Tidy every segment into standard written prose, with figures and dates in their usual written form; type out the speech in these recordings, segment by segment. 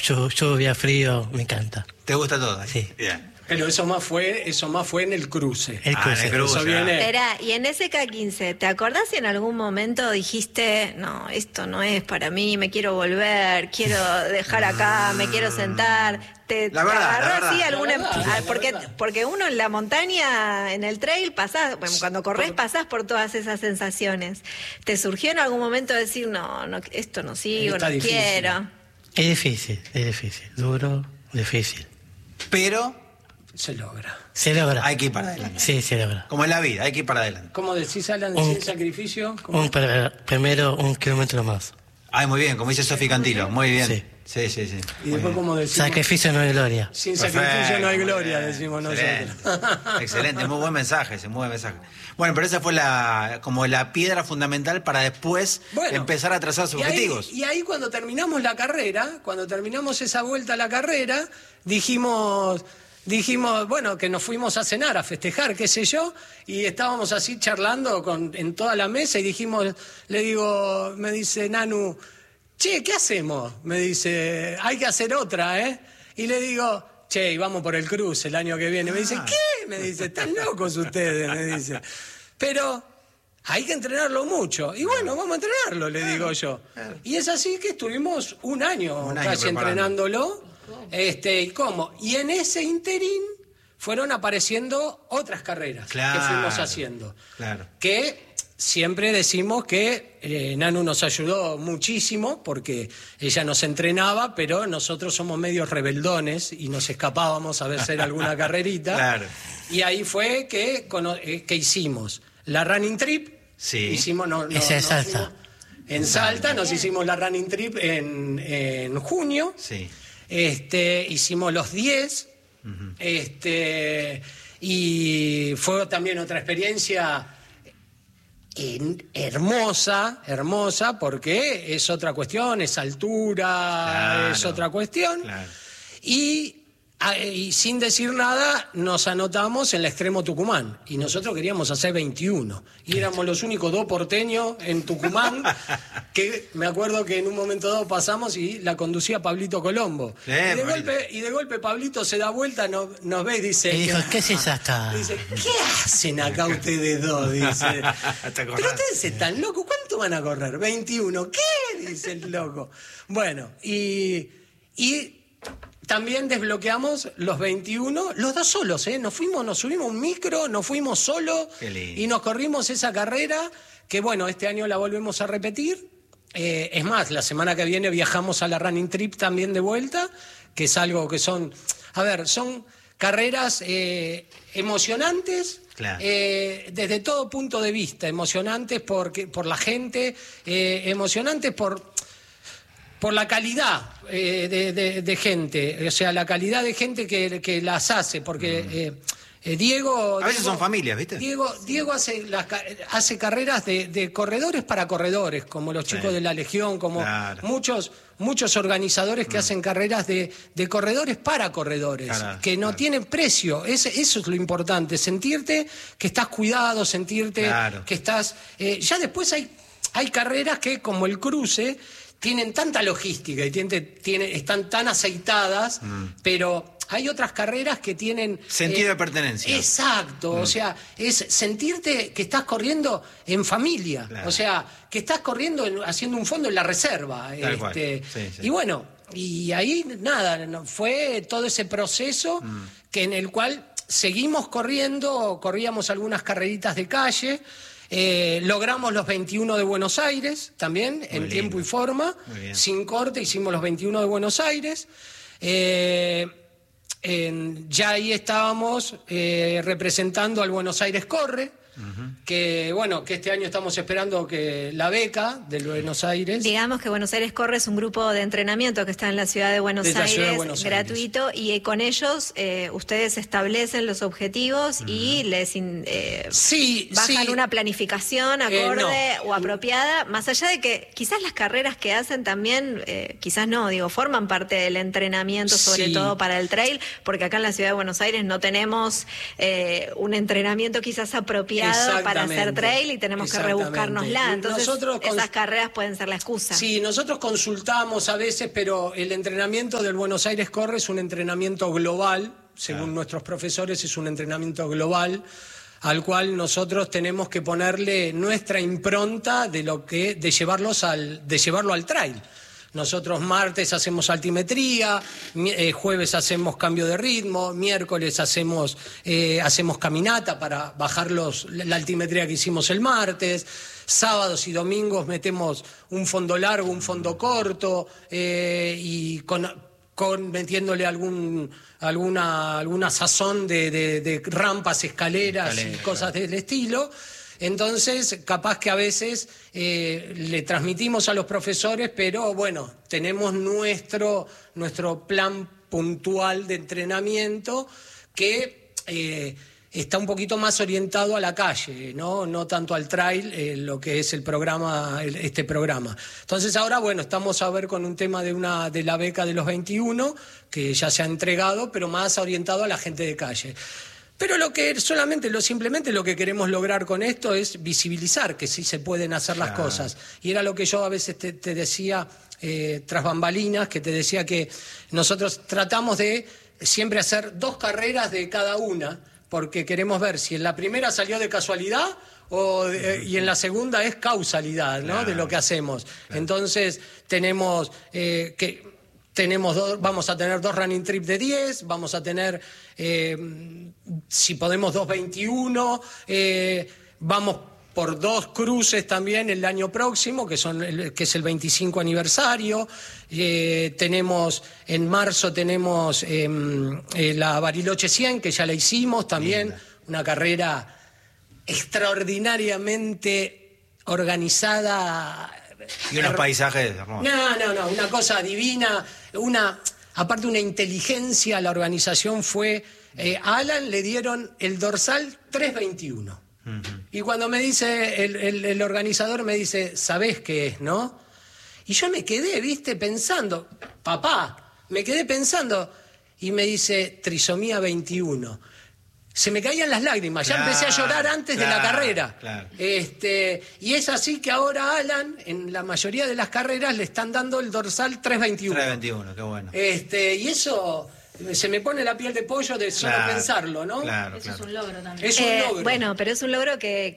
lluvia, frío, me encanta. ¿Te gusta todo? Sí. Bien. Pero eso más fue en el cruce. El cruce. en el cruce. Eso viene. Esperá, y en ese K15, ¿te acordás si en algún momento dijiste, no, esto no es para mí, me quiero volver, quiero dejar acá, me quiero sentar? La verdad, agarró así la alguna... verdad, Ah, la verdad. porque uno en la montaña, en el trail, pasás, bueno, cuando corres pasás por todas esas sensaciones. ¿Te surgió en algún momento decir, no, esto no sigo, Está no difícil. quiero? Es difícil, duro, difícil. Pero Se logra. Se logra. hay que ir para adelante. Sí, se logra. Como en la vida, hay que ir para adelante. ¿Cómo decís, Alan, Un- sin sacrificio? ¿Cómo? Primero 1 kilómetro más. Ay, muy bien, como dice Sofi Cantilo, muy bien. Sí. Sí, sí, sí. Y después, ¿cómo decimos? Sacrificio no hay gloria. Sin Perfecto, sacrificio no hay muy gloria, bien. decimos Excelente. nosotros. Excelente, muy buen mensaje ese, muy buen mensaje. Bueno, pero esa fue como la piedra fundamental para después Bueno, empezar a trazar sus objetivos. Y ahí cuando terminamos la carrera, cuando terminamos esa vuelta a la carrera, dijimos, bueno, que nos fuimos a cenar, a festejar, qué sé yo, y estábamos así charlando en toda la mesa y dijimos, me dice Nanu, che, ¿qué hacemos? Me dice, hay que hacer otra, ¿eh? Y le digo, che, y vamos por el cruce el año que viene. Me dice, ¿qué? Me dice, están locos ustedes, me dice. Pero hay que entrenarlo mucho. Y bueno, vamos a entrenarlo, le digo yo. Y es así que estuvimos un año casi preparando. entrenándolo. ¿Y cómo? Y en ese interín fueron apareciendo otras carreras que fuimos haciendo. Claro. Que siempre decimos que Nanu nos ayudó muchísimo porque ella nos entrenaba, pero nosotros somos medios rebeldones y nos escapábamos a ver hacer alguna carrerita. Claro. Y ahí fue que hicimos la running trip. Sí. Hicimos, Esa es Salta. En Salta nos hicimos la running trip en junio. Sí. Hicimos los 10. Y fue también otra experiencia hermosa, porque es otra cuestión, es altura, Claro, es otra cuestión. claro. Y sin decir nada, nos anotamos en la Extremo Tucumán. Y nosotros queríamos hacer 21. Y éramos los únicos 2 porteños en Tucumán, que me acuerdo que en un momento dado pasamos y la conducía Pablito Colombo. Y de golpe Pablito se da vuelta, nos ve y dice... Y dijo, ¿qué es esa acá? Dice, ¿qué hacen acá ustedes dos? Dice. ¿Te acordás? Pero ustedes están locos, ¿cuánto van a correr? 21. ¿Qué? Dice el loco. Bueno, y también desbloqueamos los 21, los 2 solos, ¿eh? Nos subimos un micro, nos fuimos solos y nos corrimos esa carrera que, bueno, este año la volvemos a repetir. Es más, la semana que viene viajamos a la running trip también de vuelta, que es algo que son carreras emocionantes. Claro. Desde todo punto de vista, emocionantes por la gente, emocionantes por la calidad de gente, o sea, la calidad de gente que las hace, porque Diego... A veces son familias, ¿viste? Diego hace carreras de corredores para corredores, como los chicos de la Legión, como muchos organizadores que hacen carreras de corredores para corredores, que no tienen precio. Eso es lo importante, sentirte que estás cuidado, sentirte que estás... ya después hay carreras que, como el cruce, tienen tanta logística y están tan aceitadas, pero hay otras carreras que tienen... Sentido de pertenencia. Exacto, o sea, es sentirte que estás corriendo en familia, o sea, que estás corriendo haciendo un fondo en la reserva. Tal cual. Sí. Y bueno, y ahí nada, fue todo ese proceso en el cual seguimos corríamos algunas carreritas de calle. Logramos los 21 de Buenos Aires también, en tiempo y forma, sin corte, hicimos los 21 de Buenos Aires. Ya ahí estábamos representando al Buenos Aires Corre, que bueno, que este año estamos esperando que la beca del Buenos Aires. Digamos que Buenos Aires Corre es un grupo de entrenamiento que está en la ciudad de Buenos Aires, gratuito, y con ellos ustedes establecen los objetivos y les bajan una planificación acorde o apropiada, más allá de que quizás las carreras que hacen también, quizás no, forman parte del entrenamiento, sobre todo para el trail, porque acá en la ciudad de Buenos Aires no tenemos un entrenamiento quizás apropiado preparado para hacer trail y tenemos que rebuscárnosla. Entonces, esas carreras pueden ser la excusa. Sí, nosotros consultamos a veces, pero el entrenamiento del Buenos Aires Corre es un entrenamiento global, según nuestros profesores, es un entrenamiento global al cual nosotros tenemos que ponerle nuestra impronta de llevarlo al trail. Nosotros martes hacemos altimetría, jueves hacemos cambio de ritmo, miércoles hacemos caminata para bajar la altimetría que hicimos el martes, sábados y domingos metemos un fondo largo, un fondo corto, y metiéndole alguna sazón de rampas, escaleras y cosas del estilo. Entonces, capaz que a veces le transmitimos a los profesores, pero bueno, tenemos nuestro plan puntual de entrenamiento que está un poquito más orientado a la calle, no tanto al trail, lo que es este programa. Entonces ahora, bueno, estamos a ver con un tema de la beca de los 21, que ya se ha entregado, pero más orientado a la gente de calle. Pero simplemente lo que queremos lograr con esto es visibilizar que sí se pueden hacer las cosas. Y era lo que yo a veces te decía tras bambalinas, que te decía que nosotros tratamos de siempre hacer 2 carreras de cada una, porque queremos ver si en la primera salió de casualidad y en la segunda es causalidad, ¿no? De lo que hacemos. Entonces vamos a tener 2 running trips de 10, vamos a tener, si podemos, 2 21, vamos por 2 cruces también el año próximo, que es el 25 aniversario. En marzo tenemos la Bariloche 100, que ya la hicimos también, una carrera extraordinariamente organizada. Y unos paisajes hermosos. No, una cosa divina, aparte una inteligencia a la organización fue, a Alan le dieron el dorsal 321. Y cuando me dice, el organizador me dice, ¿sabés qué es, no? Y yo me quedé, pensando, y me dice, trisomía 21. Se me caían las lágrimas, ya empecé a llorar antes de la carrera. Claro. Y es así que ahora Alan, en la mayoría de las carreras, le están dando el dorsal 321. 321, qué bueno. Y eso se me pone la piel de pollo de solo pensarlo, ¿no? Claro, eso es un logro también. Es un logro. Bueno, pero es un logro que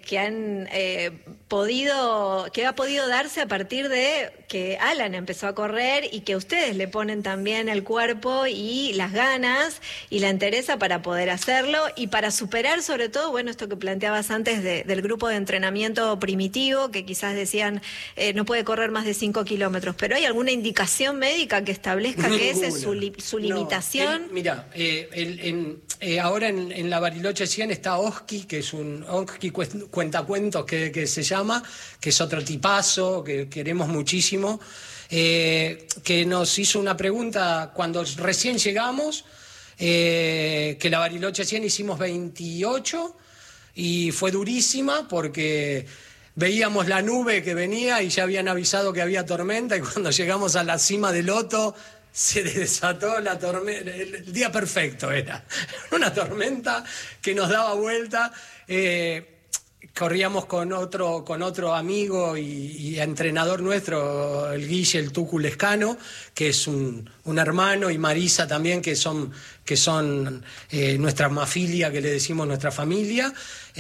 ha podido darse a partir de que Alan empezó a correr y que ustedes le ponen también el cuerpo y las ganas y la entereza para poder hacerlo y para superar sobre todo, bueno, esto que planteabas antes del grupo de entrenamiento primitivo, que quizás decían no puede correr más de 5 kilómetros, pero ¿hay alguna indicación médica que establezca que esa es su limitación? Mira, ahora en la Bariloche 100 está Oski, que es un Oski cuentacuentos que se llama, que es otro tipazo, que queremos muchísimo, que nos hizo una pregunta cuando recién llegamos, que la Bariloche 100 hicimos 28 y fue durísima porque veíamos la nube que venía y ya habían avisado que había tormenta, y cuando llegamos a la cima del Loto se desató la tormenta. El día perfecto era una tormenta que nos daba vuelta. Corríamos con otro amigo y entrenador nuestro, el Guille, el Tucu Lescano, que es un hermano, y Marisa también, que son nuestra mafilia, que le decimos nuestra familia,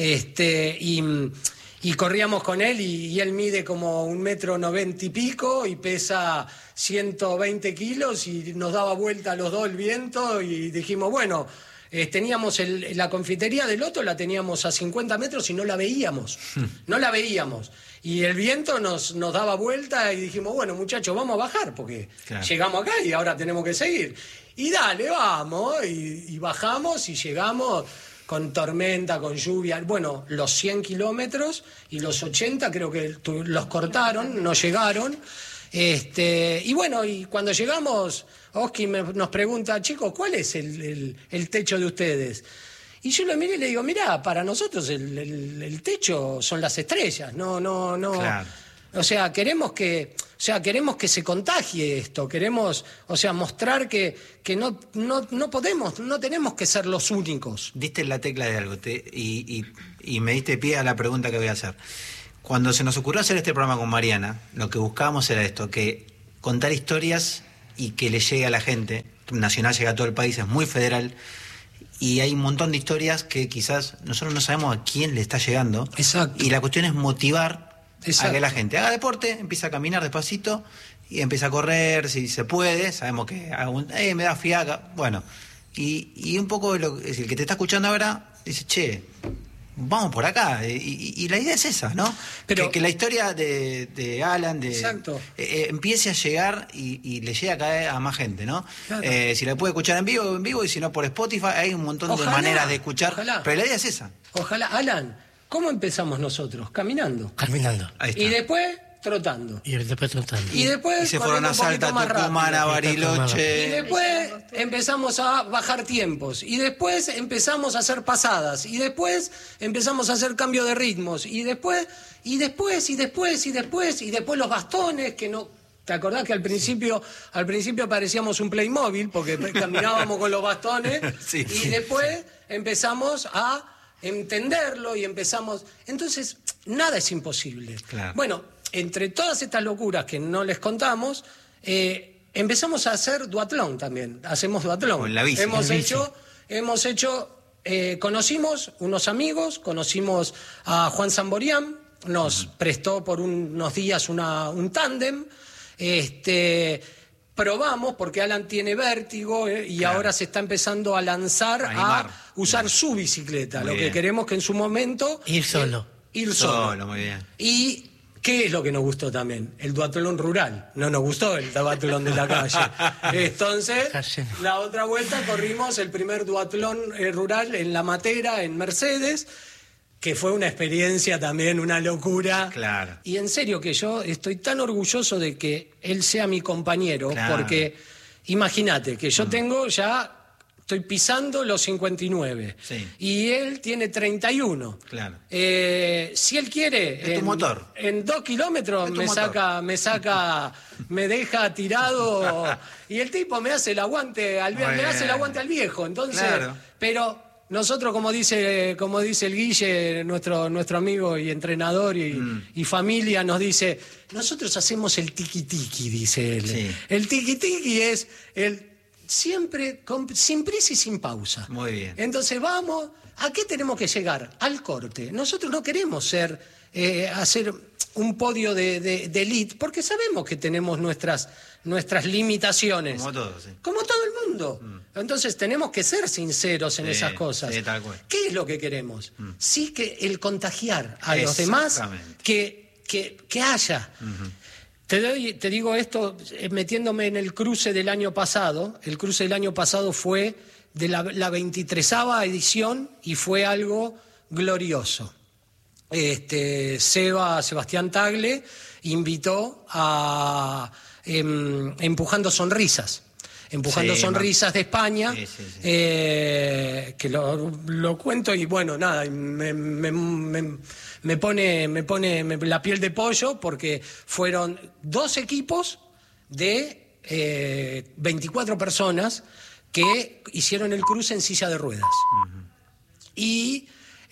y corríamos con él, y él mide como 1,90 m y pico y pesa 120 kilos, y nos daba vuelta a los dos el viento, y dijimos, bueno, teníamos la confitería del Loto, la teníamos a 50 metros y no la veíamos. Y el viento nos daba vuelta y dijimos, bueno, muchachos, vamos a bajar porque llegamos acá y ahora tenemos que seguir. Y dale, vamos. Y bajamos y llegamos con tormenta, con lluvia. Bueno, los 100 kilómetros y los 80 creo que los cortaron, no llegaron. Y bueno, y cuando llegamos, Oski nos pregunta, chicos, ¿cuál es el techo de ustedes? Y yo lo miré y le digo, mirá, para nosotros el techo son las estrellas, no. Claro. O sea, queremos que se contagie esto, queremos, mostrar que no podemos, no tenemos que ser los únicos. Diste la tecla de algo y me diste pie a la pregunta que voy a hacer. Cuando se nos ocurrió hacer este programa con Mariana, lo que buscábamos era esto, que contar historias y que le llegue a la gente. Nacional llega a todo el país, es muy federal, y hay un montón de historias que quizás nosotros no sabemos a quién le está llegando. Exacto. Y la cuestión es motivar Exacto. a que la gente haga deporte, empiece a caminar despacito y empiece a correr si se puede. Sabemos que me da fiaca, bueno, y un poco el que te está escuchando ahora dice, che, vamos por acá, y la idea es esa, ¿no? Pero, que la historia de Alan empiece a llegar y le llegue a caer a más gente, ¿no? Claro. Si la puede escuchar en vivo, y si no por Spotify, hay un montón de maneras de escuchar, pero la idea es esa. Ojalá. Alan, ¿cómo empezamos nosotros? Caminando. Ahí está. Y después trotando. Y después se fueron a Salta, Tucumán, a Bariloche. Y después empezamos a bajar tiempos. Y después empezamos a hacer pasadas. Y después empezamos a hacer cambio de ritmos. Y después los bastones que no. ¿Te acordás que al principio parecíamos un Playmobil porque caminábamos con los bastones? Sí. Y después empezamos a entenderlo y empezamos. Entonces, nada es imposible. Claro. Bueno, entre todas estas locuras que no les contamos, empezamos a hacer duatlón también. Hacemos duatlón. Con la bici. Hemos hecho, conocimos unos amigos, conocimos a Juan Zamborián, nos prestó por unos días un tándem. Probamos, porque Alan tiene vértigo y claro. ahora se está empezando a lanzar a usar su bicicleta. Muy lo bien. que queremos que en su momento... Ir solo. Ir solo. Muy bien. Y... ¿qué es lo que nos gustó también? El duatlón rural. No nos gustó el duatlón de la calle. Entonces, la otra vuelta corrimos el primer duatlón rural en La Matera, en Mercedes, que fue una experiencia también, una locura. Claro. Y en serio que yo estoy tan orgulloso de que él sea mi compañero, claro. Porque imagínate que yo tengo ya... estoy pisando los 59. Sí. Y él tiene 31. Claro. Si él quiere... Es tu motor. En 2 kilómetros me deja tirado y el tipo me hace el aguante al viejo. Entonces, claro. Pero nosotros, como dice el Guille, nuestro amigo y entrenador y familia, nos dice, nosotros hacemos el tiki-tiki, dice él. Sí. El tiki-tiki es siempre sin prisa y sin pausa. Muy bien. Entonces vamos, ¿a qué tenemos que llegar? Al corte. Nosotros no queremos hacer un podio de elite, porque sabemos que tenemos nuestras limitaciones. Como todos, sí. Como todo el mundo. Entonces tenemos que ser sinceros en esas cosas. Sí, tal cual. ¿Qué es lo que queremos? Sí, que el contagiar a los demás, que haya... Te digo esto metiéndome en el cruce del año pasado. El cruce del año pasado fue de la 23ª edición y fue algo glorioso. Sebastián Tagle invitó a Empujando Sonrisas. Empujando Sonrisas de España, que lo cuento y bueno, nada, me pone la piel de pollo porque fueron 2 equipos de 24 personas que hicieron el cruce en silla de ruedas. Y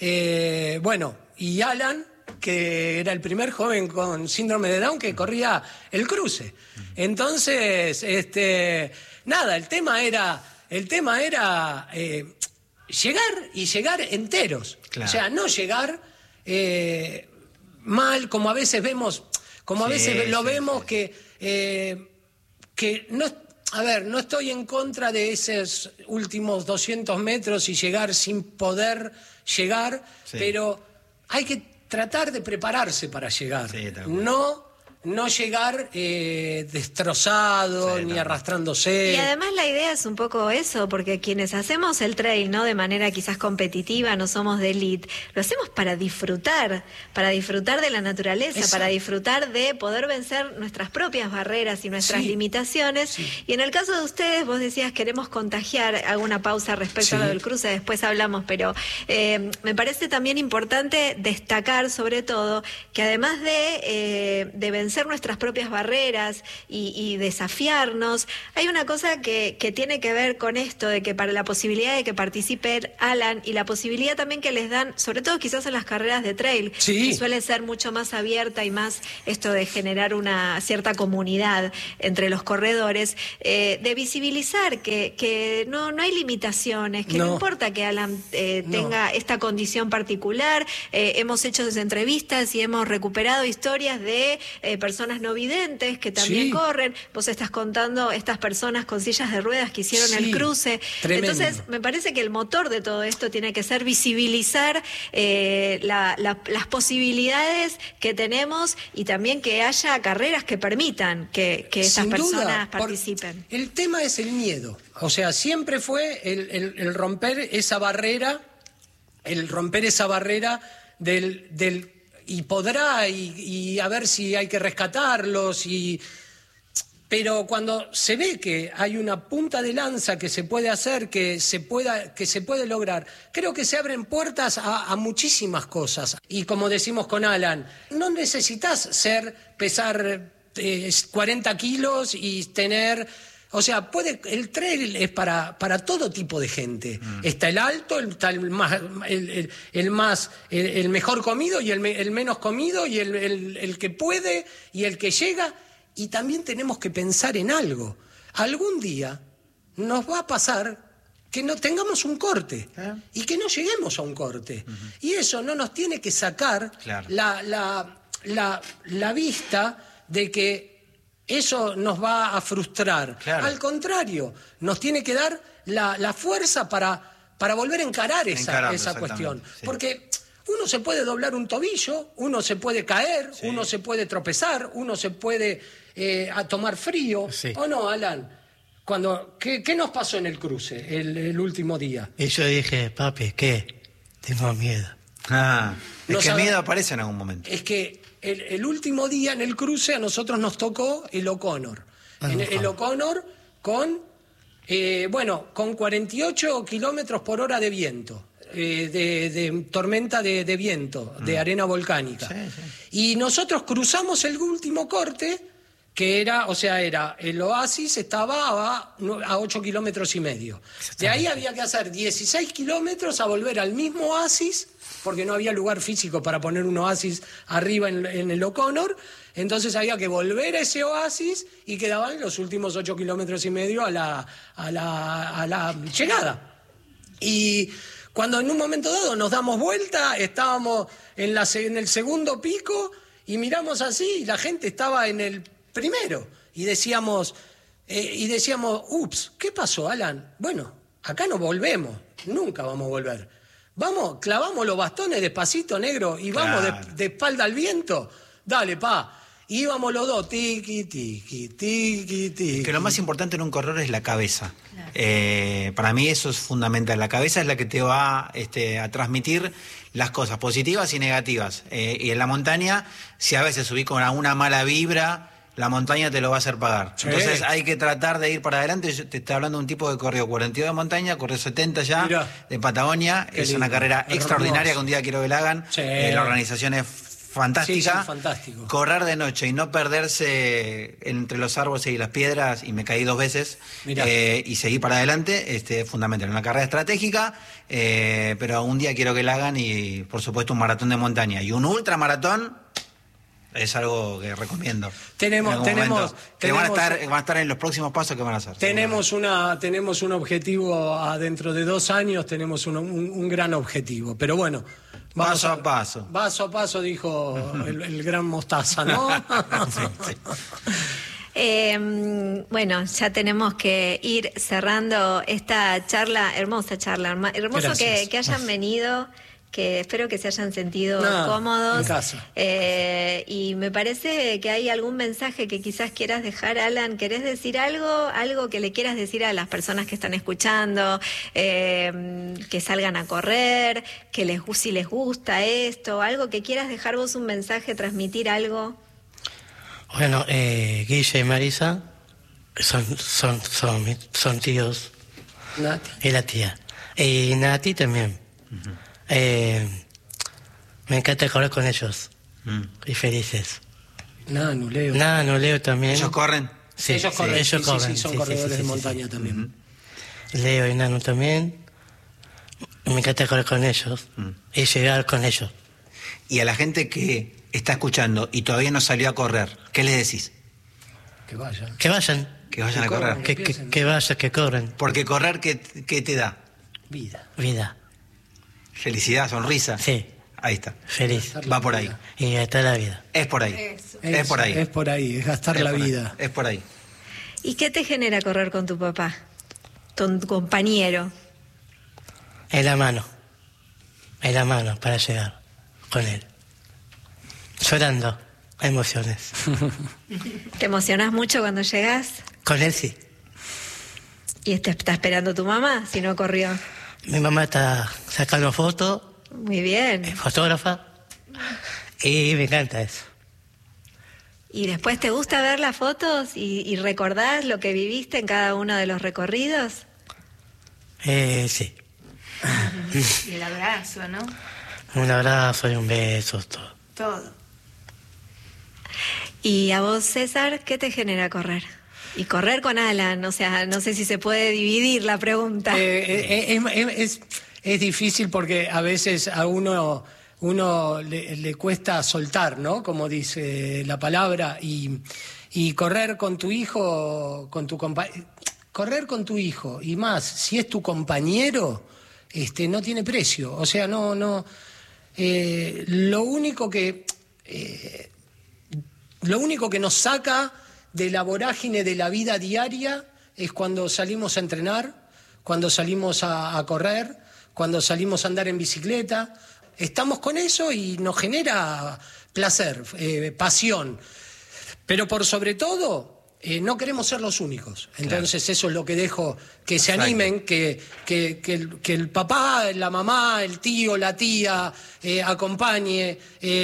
y Alan, que era el primer joven con síndrome de Down que corría el cruce. Entonces, nada, el tema era llegar enteros. Claro. O sea, no llegar mal, como a veces vemos, vemos que no. A ver, no estoy en contra de esos últimos 200 metros y llegar sin poder llegar, pero hay que tratar de prepararse para llegar. Sí, No no llegar destrozado ni arrastrándose. Y además la idea es un poco eso, porque quienes hacemos el trail, ¿no? De manera quizás competitiva, no somos de elite, lo hacemos para disfrutar de la naturaleza, Exacto. para disfrutar de poder vencer nuestras propias barreras y nuestras limitaciones. Sí. Y en el caso de ustedes, vos decías, queremos contagiar. Hago una pausa respecto a lo del cruce, después hablamos, pero me parece también importante destacar, sobre todo, que además de vencer nuestras propias barreras y desafiarnos, hay una cosa que tiene que ver con esto, de que para la posibilidad de que participe Alan y la posibilidad también que les dan, sobre todo quizás en las carreras de trail, que suele ser mucho más abierta y más esto de generar una cierta comunidad entre los corredores, de visibilizar que no hay limitaciones, que no importa que Alan tenga esta condición particular. Hemos hecho entrevistas y hemos recuperado historias de personas no videntes que también corren. Vos estás contando estas personas con sillas de ruedas que hicieron el cruce. Tremendo. Entonces, me parece que el motor de todo esto tiene que ser visibilizar las posibilidades que tenemos y también que haya carreras que permitan que estas personas participen. El tema es el miedo. O sea, siempre fue el romper esa barrera, del y podrá, y a ver si hay que rescatarlos, pero cuando se ve que hay una punta de lanza que se puede hacer, que se puede lograr, creo que se abren puertas a muchísimas cosas. Y como decimos con Alan, no necesitas pesar 40 kilos y tener... O sea, el trail es para todo tipo de gente. Está el alto, está el mejor comido y el menos comido, y el que puede y el que llega. Y también tenemos que pensar en algo. Algún día nos va a pasar que no tengamos un corte y que no lleguemos a un corte. Y eso no nos tiene que sacar la vista de que eso nos va a frustrar. Al contrario, nos tiene que dar la fuerza para volver a encarar esa cuestión. Sí. Porque uno se puede doblar un tobillo, uno se puede caer, uno se puede tropezar, uno se puede tomar frío. ¿O no, Alan? ¿Qué nos pasó en el cruce el último día? Y yo dije, papi, ¿qué? Tengo miedo. Es que el miedo aparece en algún momento. Es que el último día en el cruce a nosotros nos tocó el O'Connor. El O'Connor con 48 kilómetros por hora de viento, de tormenta de viento, de arena volcánica. Y nosotros cruzamos el último corte, que era el oasis, estaba a 8 kilómetros y medio. De ahí había que hacer 16 kilómetros a volver al mismo oasis, porque no había lugar físico para poner un oasis arriba en el O'Connor. Entonces había que volver a ese oasis y quedaban los últimos 8 kilómetros y medio a la llegada. Y cuando en un momento dado nos damos vuelta, estábamos en el segundo pico y miramos así y la gente estaba en el primero. Y decíamos, ups, ¿qué pasó, Alan? Bueno, acá no volvemos, nunca vamos a volver. Vamos, clavamos los bastones despacito, negro, y vamos de espalda al viento. Dale, pa. Y íbamos los dos, tiqui, tiqui, tiqui, tiqui. Que lo más importante en un corredor es la cabeza. Para mí eso es fundamental. La cabeza es la que te va a transmitir las cosas positivas y negativas. Y en la montaña, si a veces subís con una mala vibra, la montaña te lo va a hacer pagar. Entonces hay que tratar de ir para adelante. Yo te estoy hablando de un tipo que corrió 42 de montaña, corrió 70 ya. Mirá, de Patagonia. Es lindo, una carrera extraordinaria que un día quiero que la hagan. La organización es fantástica. Fantástico. Correr de noche y no perderse entre los árboles y las piedras, y me caí 2 veces, y seguir para adelante, es fundamental. Una carrera estratégica, pero un día quiero que la hagan, y por supuesto un maratón de montaña y un ultramaratón. Es algo que recomiendo. Tenemos van a estar en los próximos pasos que van a hacer. Tenemos un objetivo dentro de 2 años, tenemos un gran objetivo. Pero bueno, paso a paso. Paso a paso, dijo el gran Mostaza, ¿no? Bueno, ya tenemos que ir cerrando esta charla, hermosa charla. Hermoso que hayan venido. que espero que se hayan sentido cómodos. En casa. Y me parece que hay algún mensaje que quizás quieras dejar, Alan. ¿Querés decir algo que le quieras decir a las personas que están escuchando, que salgan a correr, si les gusta esto, algo que quieras dejar vos, un mensaje, transmitir algo? Bueno, Guille y Marisa son tíos. Nati. Y la tía. Y Nati también. Uh-huh. Me encanta correr con ellos. Y felices. Nanu, Leo también. ¿Ellos corren? Sí, ellos corren. Sí, son corredores de montaña también. Leo y Nanu también. Me encanta correr con ellos y llegar con ellos. Y a la gente que está escuchando y todavía no salió a correr, ¿qué les decís? Que vayan. Que vayan. Que vayan a correr. Que vayan, que corran. Porque correr, ¿qué te da? Vida. Felicidad, sonrisa. Sí. Ahí está. Feliz. Va por ahí. Y está la vida. Es por ahí. Es por ahí. Es por ahí, es gastar la vida. Es por ahí. ¿Y qué te genera correr con tu papá? Con tu compañero. En la mano para llegar con él. Llorando, emociones. ¿Te emocionás mucho cuando llegas? Con él sí. ¿Y está esperando tu mamá si no corrió? Mi mamá está sacando fotos. Muy bien. Es fotógrafa. Y me encanta eso. ¿Y después te gusta ver las fotos y recordás lo que viviste en cada uno de los recorridos? Sí. Y el abrazo, ¿no? Un abrazo y un beso, Todo. ¿Y a vos, César, qué te genera correr? Y correr con Alan, o sea, no sé si se puede dividir la pregunta. Es difícil porque a veces a uno le cuesta soltar, ¿no? Como dice la palabra, y correr con tu hijo, correr con tu hijo, y más, si es tu compañero, no tiene precio. O sea, no, lo único que nos saca de la vorágine de la vida diaria es cuando salimos a entrenar, cuando salimos a correr, cuando salimos a andar en bicicleta. Estamos con eso y nos genera placer, pasión. Pero por sobre todo, no queremos ser los únicos. Entonces eso es lo que dejo, que se animen, que el papá, la mamá, el tío, la tía acompañe,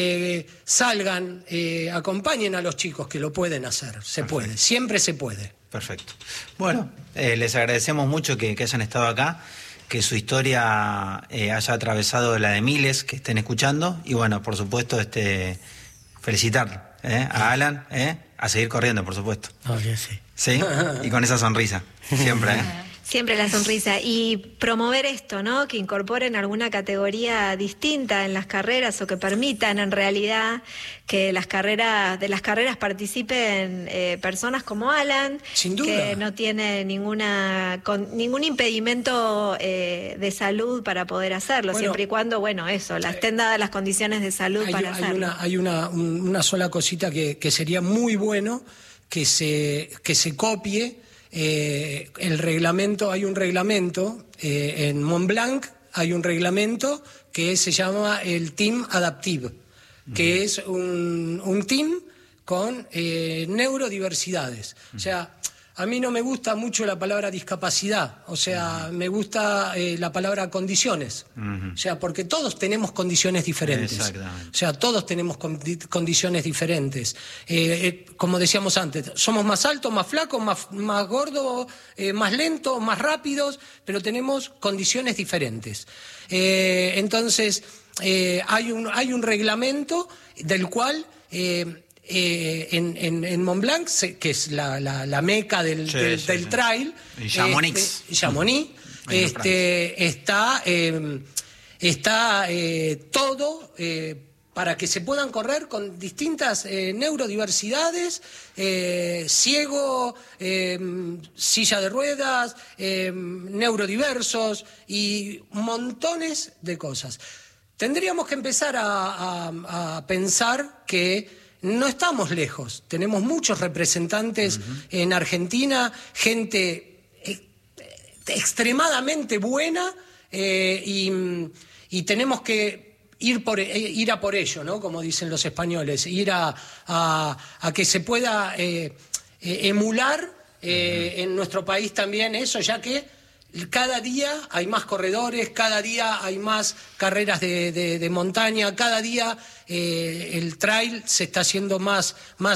salgan, acompañen a los chicos que lo pueden hacer. Se puede, siempre se puede. Perfecto. Bueno, les agradecemos mucho que hayan estado acá, que su historia haya atravesado la de miles que estén escuchando, y bueno, por supuesto, felicitar a Alan, a seguir corriendo, por supuesto. Obvio, sí. Sí, y con esa sonrisa, siempre. Siempre la sonrisa. Y promover esto, ¿no? Que incorporen alguna categoría distinta en las carreras, o que permitan en realidad que de las carreras participen personas como Alan, sin duda, que no tiene ningún impedimento de salud para poder hacerlo, siempre y cuando, estén dadas las condiciones de salud para hacerlo. Hay una sola cosita que sería muy bueno que se copie. El reglamento, hay un reglamento en Mont Blanc, hay un reglamento que se llama el Team Adaptive, que es un team con neurodiversidades. O sea, a mí no me gusta mucho la palabra discapacidad, o sea, me gusta la palabra condiciones. O sea, porque todos tenemos condiciones diferentes. Exactamente. O sea, todos tenemos condiciones diferentes. Como decíamos antes, somos más altos, más flacos, más gordos, más lentos, más rápidos, pero tenemos condiciones diferentes. Entonces, hay un reglamento del cual... en Mont Blanc, que es la meca del trail, Chamonix, está todo para que se puedan correr con distintas neurodiversidades, ciego, silla de ruedas, neurodiversos y montones de cosas. Tendríamos que empezar a pensar que no estamos lejos, tenemos muchos representantes en Argentina, gente extremadamente buena y tenemos que ir a por ello, ¿no? Como dicen los españoles, ir a que se pueda emular en nuestro país también eso, ya que cada día hay más corredores, cada día hay más carreras de montaña, cada día el trail se está haciendo más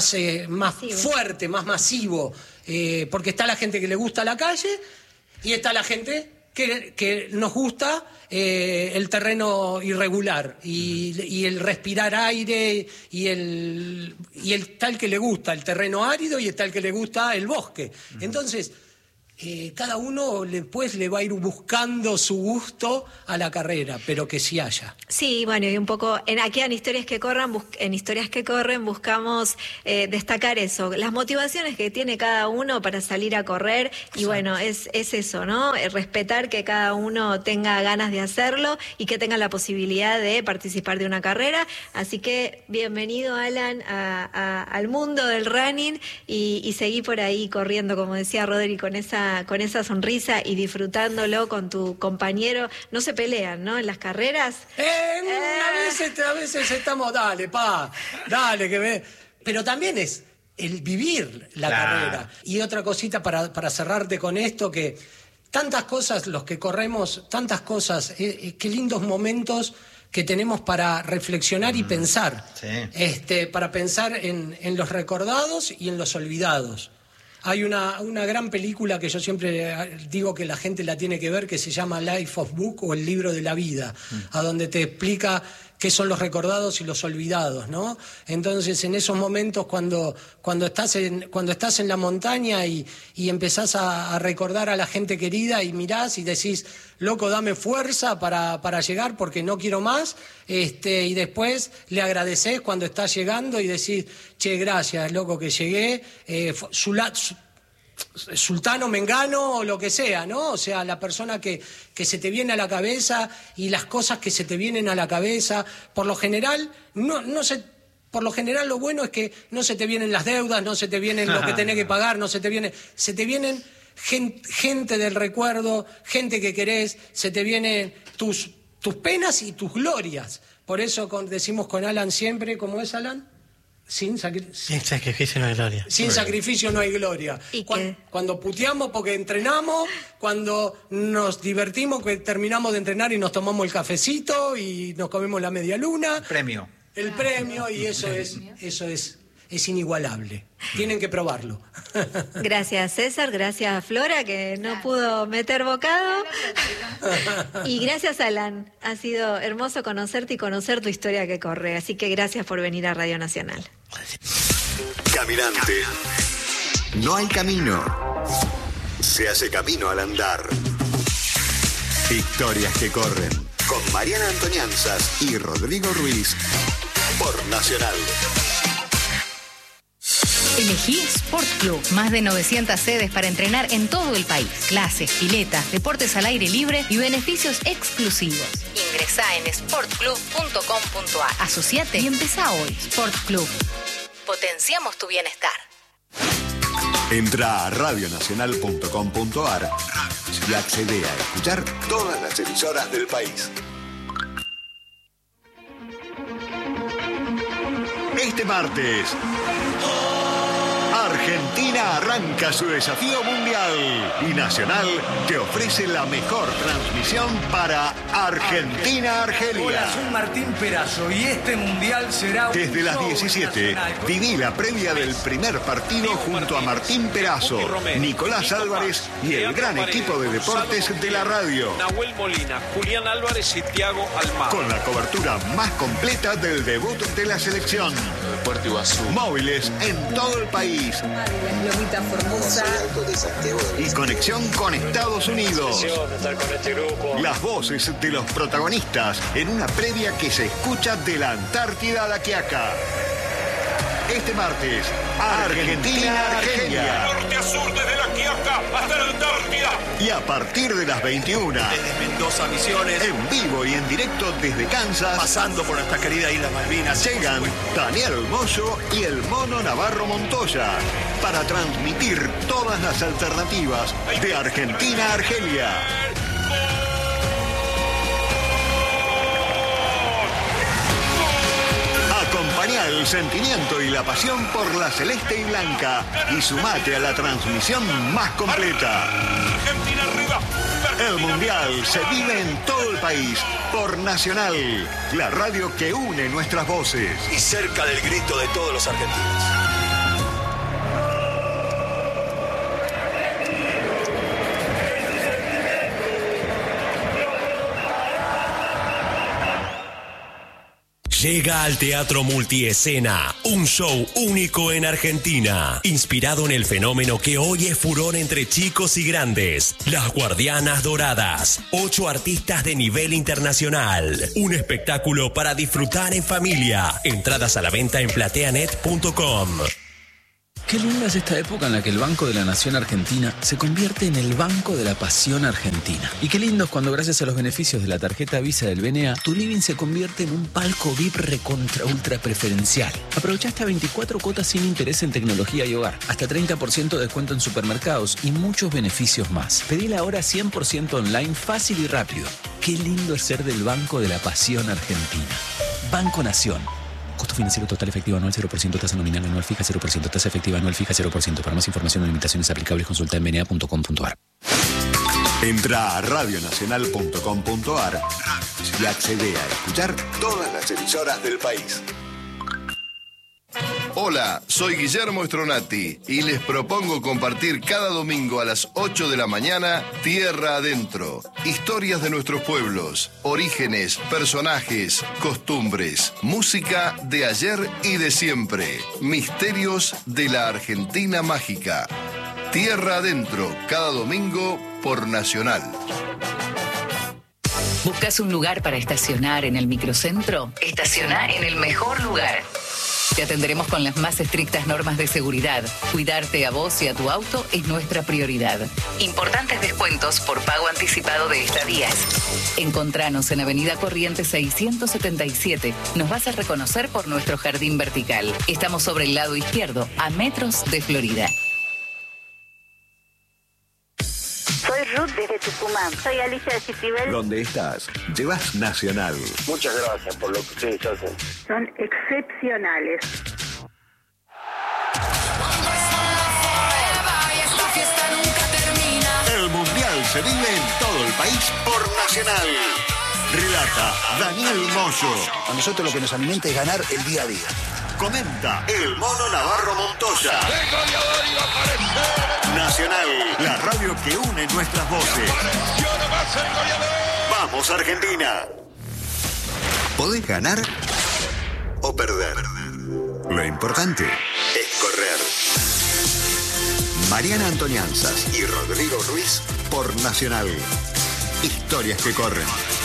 fuerte, más masivo, porque está la gente que le gusta la calle y está la gente que nos gusta el terreno irregular y el respirar aire y el tal que le gusta el terreno árido y el tal que le gusta el bosque. Entonces, cada uno después le va a ir buscando su gusto a la carrera, pero que sí haya. Sí, bueno, y un poco aquí en Historias que Corren buscamos destacar eso, las motivaciones que tiene cada uno para salir a correr. Exacto. Y bueno, es eso, ¿no? Respetar que cada uno tenga ganas de hacerlo y que tenga la posibilidad de participar de una carrera. Así que bienvenido, Alan, al mundo del running y seguí por ahí corriendo, como decía Rodri, con esa sonrisa y disfrutándolo con tu compañero. No se pelean, ¿no? En las carreras. A veces estamos, dale, que ve. Pero también es el vivir la carrera. Y otra cosita para cerrarte con esto, que tantas cosas, los que corremos, tantas cosas, qué lindos momentos que tenemos para reflexionar y pensar. Sí. Para pensar en los recordados y en los olvidados. Hay una gran película que yo siempre digo que la gente la tiene que ver, que se llama Life of Book, o El libro de la vida, a donde te explica qué son los recordados y los olvidados, ¿no? Entonces, en esos momentos cuando estás en la montaña y empezás a recordar a la gente querida y mirás y decís, loco, dame fuerza para llegar porque no quiero más, y después le agradecés cuando estás llegando y decís, che, gracias, loco, que llegué, Sultano, Mengano o lo que sea, ¿no? O sea, la persona que se te viene a la cabeza y las cosas que se te vienen a la cabeza. Por lo general, lo bueno es que no se te vienen las deudas, no se te vienen lo que tenés que pagar, se te vienen gente del recuerdo, gente que querés, se te vienen tus penas y tus glorias. Por eso decimos con Alan siempre, ¿cómo es, Alan? Sin sacrificio no hay gloria. Sin sacrificio no hay gloria. Cuando puteamos porque entrenamos, cuando nos divertimos, que terminamos de entrenar y nos tomamos el cafecito y nos comemos la media luna. El premio, y eso es inigualable. Tienen que probarlo. Gracias, César. Gracias, Flora, que no pudo meter bocado. Y gracias, Alan. Ha sido hermoso conocerte y conocer tu historia que corre. Así que gracias por venir a Radio Nacional. Caminante. No hay camino. Se hace camino al andar. Historias que corren. Con Mariana Antonianzas y Rodrigo Ruiz. Por Nacional. Elegí Sport Club. Más de 900 sedes para entrenar en todo el país. Clases, piletas, deportes al aire libre y beneficios exclusivos. Ingresá en sportclub.com.ar. Asociate y empezá hoy. Sport Club. Potenciamos tu bienestar. Entra a radionacional.com.ar y accede a escuchar todas las emisoras del país. Este martes, Argentina arranca su desafío mundial y Nacional te ofrece la mejor transmisión para Argentina-Argelia. Hola, soy Martín Perazo y este mundial será desde las 17. Viví la previa del primer partido junto a Martín Perazo, Nicolás Álvarez y el gran equipo de deportes de la radio. Nahuel Molina, Julián Álvarez y Thiago Almada. Con la cobertura más completa del debut de la selección. Móviles en todo el país. Y conexión con Estados Unidos. Las voces de los protagonistas en una previa que se escucha de la Antártida a la Quiaca. Este martes, Argentina-Argelia. Norte a sur, desde la Quiaca hasta la Antártida. Y a partir de las 21. Desde Mendoza, Misiones. En vivo y en directo desde Kansas. Pasando por nuestra querida isla Malvinas. Llegan Daniel Mozo y el Mono Navarro Montoya. Para transmitir todas las alternativas de Argentina-Argelia. Acompañá el sentimiento y la pasión por la celeste y blanca y sumate a la transmisión más completa. Argentina arriba. El Mundial se vive en todo el país por Nacional, la radio que une nuestras voces. Y cerca del grito de todos los argentinos. Llega al Teatro Multiescena, un show único en Argentina, inspirado en el fenómeno que hoy es furor entre chicos y grandes, Las Guardianas Doradas, 8 artistas de nivel internacional, un espectáculo para disfrutar en familia, entradas a la venta en plateanet.com. Qué linda es esta época en la que el Banco de la Nación Argentina se convierte en el Banco de la Pasión Argentina. Y qué lindo es cuando, gracias a los beneficios de la tarjeta Visa del BNA, tu living se convierte en un palco VIP recontra ultra preferencial. Aprovecha hasta 24 cuotas sin interés en tecnología y hogar, hasta 30% de descuento en supermercados y muchos beneficios más. Pedila ahora 100% online, fácil y rápido. Qué lindo es ser del Banco de la Pasión Argentina. Banco Nación. Costo financiero total efectivo anual 0%, tasa nominal anual fija 0%, tasa efectiva anual fija 0%. Para más información o limitaciones aplicables, consulta en bna.com.ar. Entra a radionacional.com.ar y accede a escuchar todas las emisoras del país. Hola, soy Guillermo Stronati y les propongo compartir cada domingo a las 8 de la mañana Tierra Adentro. Historias de nuestros pueblos, orígenes, personajes, costumbres, música de ayer y de siempre, misterios de la Argentina mágica. Tierra Adentro, cada domingo por Nacional. ¿Buscas un lugar para estacionar en el microcentro? Estaciona en el mejor lugar. Te atenderemos con las más estrictas normas de seguridad. Cuidarte a vos y a tu auto es nuestra prioridad. Importantes descuentos por pago anticipado de estadías. Encontranos en Avenida Corrientes 677. Nos vas a reconocer por nuestro jardín vertical. Estamos sobre el lado izquierdo, a metros de Florida. Soy Ruth desde Tucumán. Soy Alicia de Citibel. ¿Dónde estás? Llevas Nacional. Muchas gracias por lo que ustedes hacen. Son excepcionales. El Mundial se vive en todo el país por Nacional. Relata Daniel Moyo. A nosotros lo que nos alimenta es ganar el día a día. Comenta el Mono Navarro Montoya. Nacional, la radio que une nuestras voces. Vamos, Argentina. Podés ganar o perder. Lo importante es correr. Mariana Antonianzas y Rodrigo Ruiz por Nacional. Historias que corren.